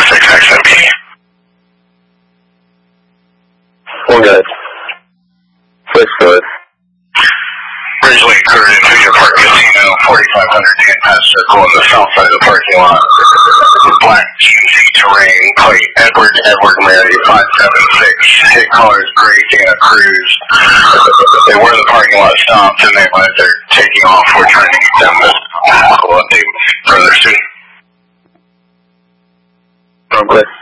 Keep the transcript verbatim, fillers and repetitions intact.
six X M P. We're good. six good. Ridgeway Curve into your park casino, forty-five hundred Dan Pass Circle on the south side of the parking lot. Black G M C terrain, plate Edward Edward Mary five seven six. Hit cars Gray Dana Cruz. They were in the parking lot stopped and they realized they're taking off. We're trying to get them to update further soon. Okay.